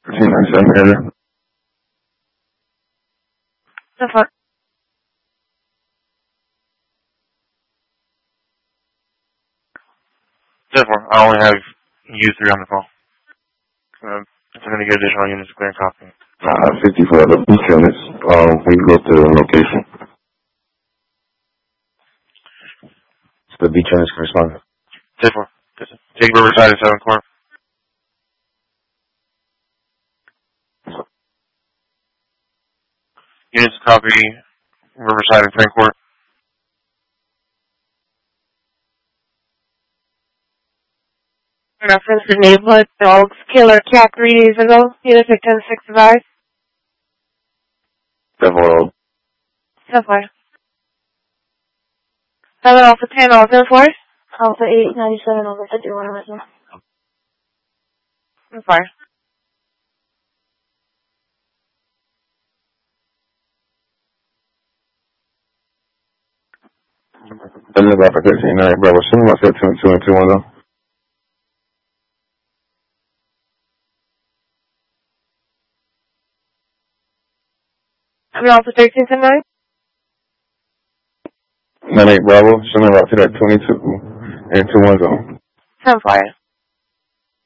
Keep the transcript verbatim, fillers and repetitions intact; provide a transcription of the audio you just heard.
thirteen ninety-seven area. The fuck? Therefore, I only have you three on the phone. Uh, if I'm going to get additional units to clear and copy. Uh, fifty for the beach units. Um, we can go to the location. It's the beach units correspondent. Therefore, take Riverside and seven Court. Units copy Riverside and ten Court. Reference to neighborhood dogs killer cat three days ago. Unit ten sixty-five. Therefore, So far. Seven Alpha ten Alpha four. Alpha eight ninety-seven over fifty-one original. So far. this is about thirteen nine, Bravo. Assume I said two and two and two one though. Seven Alpha thirteen ten nine. nine eight Bravo. Assume about to that twenty-two and two one zone. So far.